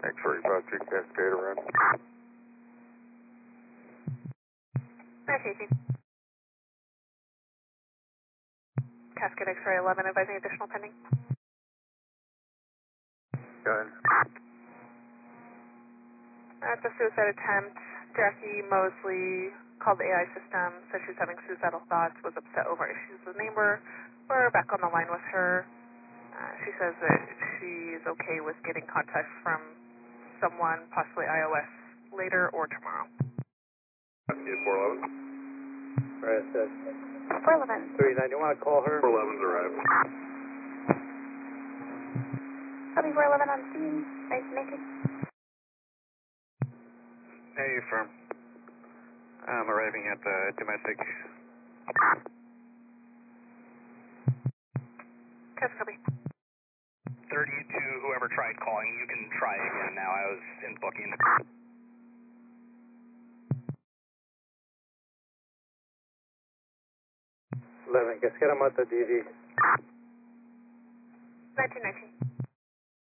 X-ray 52 Cascade around. Nice, Casey. Cascade X-ray 11, advising additional pending. Go ahead. At the suicide attempt, Jackie Mosley called the AI system, said she was having suicidal thoughts, was upset over issues with neighbor. We're back on the line with her. She says that she's okay with getting contact from someone, possibly iOS, later or tomorrow. 411. Right, that's 411. 39. You want to call her? 411's arrived. Copy 411 on scene. Nice to meet you. Hey, firm. I'm arriving at the domestic. Copy. 32, whoever tried calling, you can try again now. I was in booking. 11. Get him at the DD. 1919.